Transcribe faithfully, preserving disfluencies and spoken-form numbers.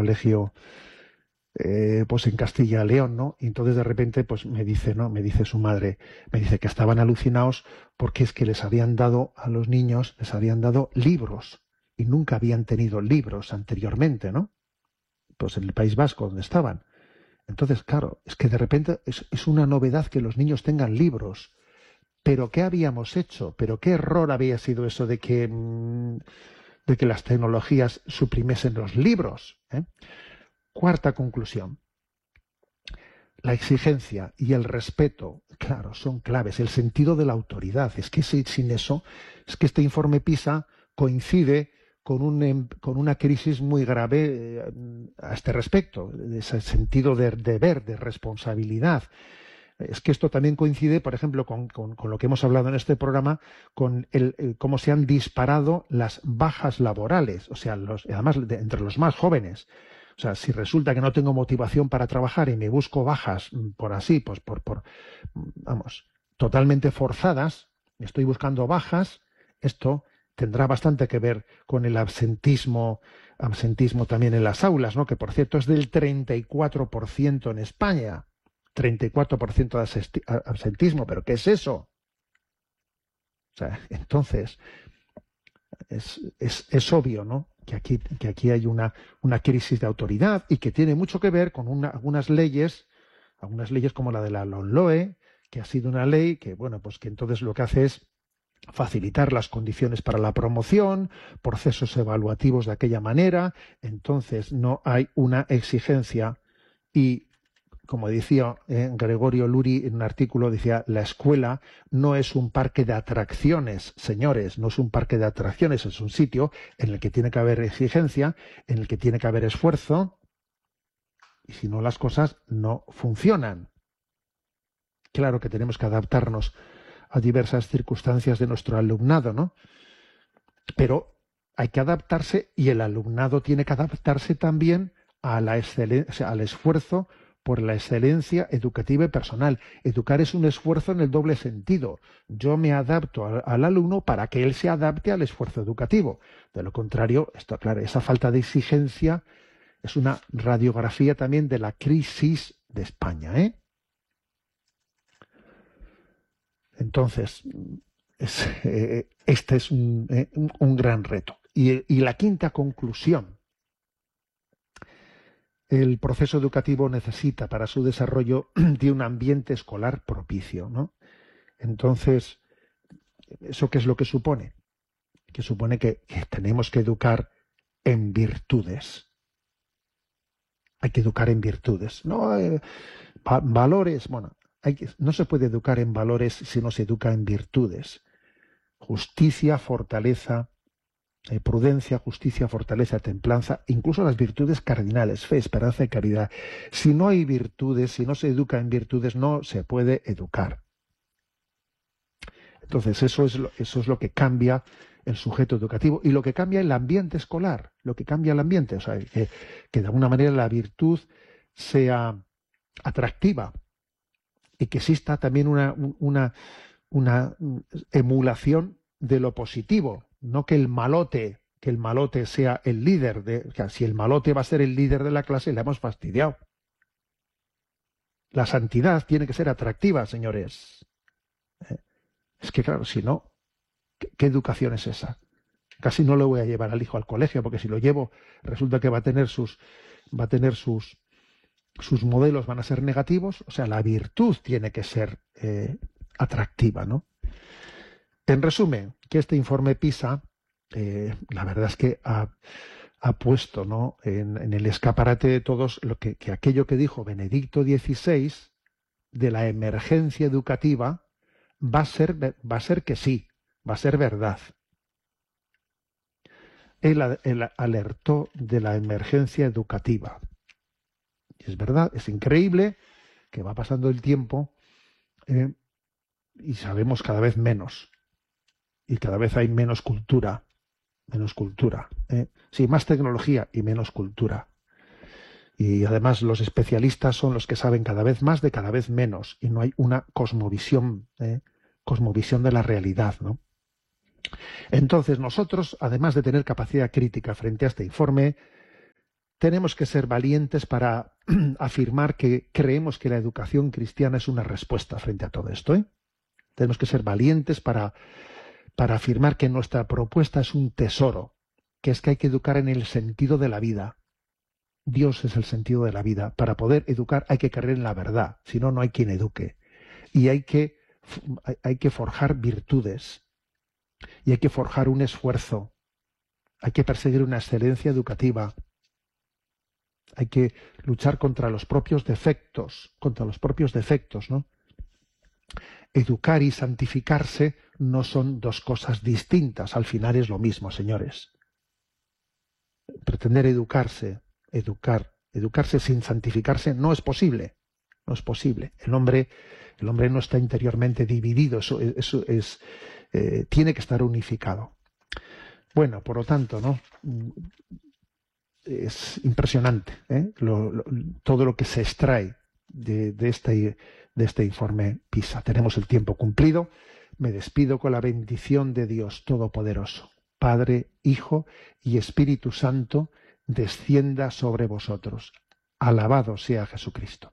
colegio, eh, pues en Castilla y León, ¿no? Y entonces de repente, pues me dice, ¿no? Me dice su madre, me dice que estaban alucinados porque es que les habían dado a los niños, les habían dado libros y nunca habían tenido libros anteriormente, ¿no? Pues en el País Vasco, donde estaban. Entonces, claro, es que de repente es, es una novedad que los niños tengan libros. ¿Pero qué habíamos hecho? ¿Pero qué error había sido eso de que, mm, de que las tecnologías suprimiesen los libros? ¿eh? Cuarta conclusión. La exigencia y el respeto, claro, son claves. El sentido de la autoridad. Es que si- sin eso, es que este informe PISA coincide con, un, em- con una crisis muy grave eh, a este respecto, de ese sentido de deber, de responsabilidad. Es que esto también coincide, por ejemplo, con, con- con lo que hemos hablado en este programa, con el, el- cómo se han disparado las bajas laborales, o sea, los, además de- entre los más jóvenes. O sea, si resulta que no tengo motivación para trabajar y me busco bajas mm, por así, pues por, por, mm, vamos, totalmente forzadas, estoy buscando bajas, esto tendrá bastante que ver con el absentismo, absentismo también en las aulas, ¿no? Que por cierto es del treinta y cuatro por ciento en España. treinta y cuatro por ciento de asesti- a- absentismo, pero ¿qué es eso? O sea, entonces, es, es, es obvio, ¿no? Que aquí, que aquí hay una, una crisis de autoridad y que tiene mucho que ver con una- algunas leyes, algunas leyes como la de la LOMLOE, que ha sido una ley que, bueno, pues que entonces lo que hace es facilitar las condiciones para la promoción, procesos evaluativos de aquella manera, entonces no hay una exigencia y como decía eh, Gregorio Luri en un artículo, decía, la escuela no es un parque de atracciones, señores, no es un parque de atracciones, es un sitio en el que tiene que haber exigencia, en el que tiene que haber esfuerzo, y si no las cosas no funcionan. Claro que tenemos que adaptarnos a diversas circunstancias de nuestro alumnado, ¿no? Pero hay que adaptarse y el alumnado tiene que adaptarse también a la excelencia, al esfuerzo por la excelencia educativa y personal. Educar es un esfuerzo en el doble sentido. Yo me adapto al, al alumno para que él se adapte al esfuerzo educativo. De lo contrario, esto, claro, esa falta de exigencia es una radiografía también de la crisis de España, ¿eh? Entonces, es, eh, este es un, eh, un, un gran reto. Y, y la quinta conclusión. El proceso educativo necesita para su desarrollo de un ambiente escolar propicio, ¿no? Entonces, ¿eso qué es lo que supone? Que supone que, que tenemos que educar en virtudes. Hay que educar en virtudes. No, eh, va- valores, bueno, hay que, no se puede educar en valores si no se educa en virtudes. Justicia, fortaleza, eh, prudencia, justicia, fortaleza, templanza, incluso las virtudes cardinales, fe, esperanza y caridad. Si no hay virtudes, si no se educa en virtudes, no se puede educar. Entonces, eso es lo, eso es lo que cambia el sujeto educativo y lo que cambia el ambiente escolar, lo que cambia el ambiente, o sea, que, que de alguna manera la virtud sea atractiva y que exista también una, una, una emulación de lo positivo, no que el malote, que el malote sea el líder de, o sea, si el malote va a ser el líder de la clase, le hemos fastidiado. La santidad tiene que ser atractiva, señores. ¿Eh? Es que claro, si no, ¿qué, qué educación es esa? Casi no le voy a llevar al hijo al colegio, porque si lo llevo, resulta que va a tener sus, va a tener sus, sus modelos van a ser negativos. O sea, la virtud tiene que ser eh, atractiva, ¿no? En resumen, que este informe PISA, eh, la verdad es que ha, ha puesto, ¿no?, en, en el escaparate de todos lo que, que aquello que dijo Benedicto dieciséis de la emergencia educativa va a ser, va a ser que sí, va a ser verdad. Él, él alertó de la emergencia educativa. Y es verdad, es increíble que va pasando el tiempo eh, y sabemos cada vez menos. Y cada vez hay menos cultura. Menos cultura. ¿eh? Sí, más tecnología y menos cultura. Y además los especialistas son los que saben cada vez más de cada vez menos. Y no hay una cosmovisión, ¿eh? cosmovisión de la realidad, ¿no? Entonces nosotros, además de tener capacidad crítica frente a este informe, tenemos que ser valientes para afirmar que creemos que la educación cristiana es una respuesta frente a todo esto, ¿eh? Tenemos que ser valientes para, para afirmar que nuestra propuesta es un tesoro, que es que hay que educar en el sentido de la vida. Dios es el sentido de la vida. Para poder educar hay que creer en la verdad, si no, no hay quien eduque. Y hay que, hay que forjar virtudes, y hay que forjar un esfuerzo, hay que perseguir una excelencia educativa, hay que luchar contra los propios defectos, contra los propios defectos, ¿no? Educar y santificarse no son dos cosas distintas, al final es lo mismo, señores. Pretender educarse, educar, educarse sin santificarse no es posible, no es posible. El hombre, el hombre no está interiormente dividido, eso, eso es, eh, tiene que estar unificado. Bueno, por lo tanto, ¿no? Es impresionante, ¿eh? lo, lo, todo lo que se extrae de, de, este, de este informe PISA. Tenemos el tiempo cumplido. Me despido con la bendición de Dios Todopoderoso, Padre, Hijo y Espíritu Santo, descienda sobre vosotros. Alabado sea Jesucristo.